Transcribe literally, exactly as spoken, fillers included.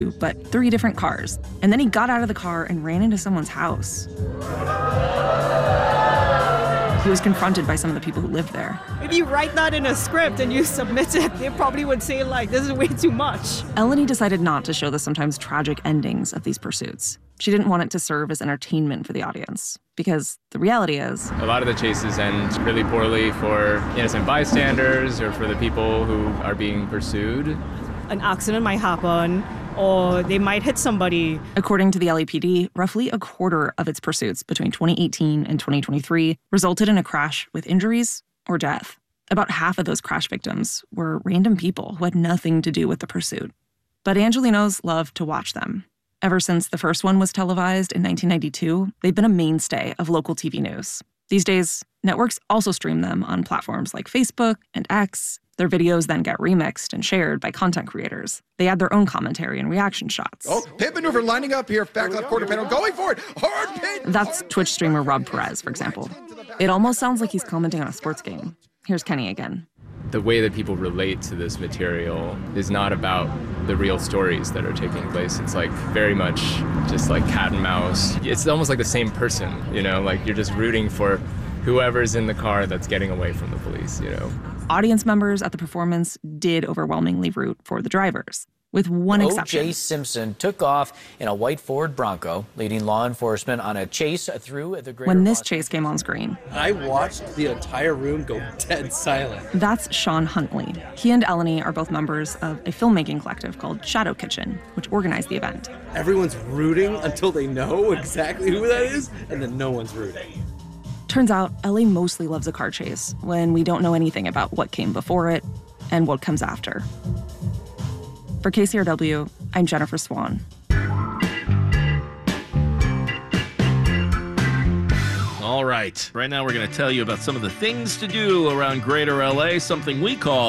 but three different cars. And then he got out of the car and ran into someone's house. He was confronted by some of the people who lived there. If you write that in a script and you submit it, they probably would say, like, this is way too much. Eleni decided not to show the sometimes tragic endings of these pursuits. She didn't want it to serve as entertainment for the audience, because the reality is, a lot of the chases end really poorly for innocent bystanders or for the people who are being pursued. An accident might happen, or they might hit somebody. According to the L A P D, roughly a quarter of its pursuits between twenty eighteen and twenty twenty-three resulted in a crash with injuries or death. About half of those crash victims were random people who had nothing to do with the pursuit. But Angelenos love to watch them. Ever since the first one was televised in nineteen ninety-two, they've been a mainstay of local T V news. These days, networks also stream them on platforms like Facebook and X. Their videos then get remixed and shared by content creators. They add their own commentary and reaction shots. Oh, pit maneuver lining up here, back left quarter panel, going for it, hard pit! That's Twitch streamer Rob Perez, for example. It almost sounds like he's commenting on a sports game. Here's Kenny again. The way that people relate to this material is not about the real stories that are taking place. It's like very much just like cat and mouse. It's almost like the same person, you know, like you're just rooting for whoever's in the car that's getting away from the police, you know. Audience members at the performance did overwhelmingly root for the drivers, with one exception. O J Simpson took off in a white Ford Bronco, leading law enforcement on a chase through the greater When this Los chase came on screen, I watched the entire room go dead silent. That's Sean Huntley. He and Eleni are both members of a filmmaking collective called Shadow Kitchen, which organized the event. Everyone's rooting until they know exactly who that is, and then no one's rooting. Turns out, L A mostly loves a car chase when we don't know anything about what came before it and what comes after. For K C R W, I'm Jennifer Swan. All right, right now we're going to tell you about some of the things to do around Greater L A, something we call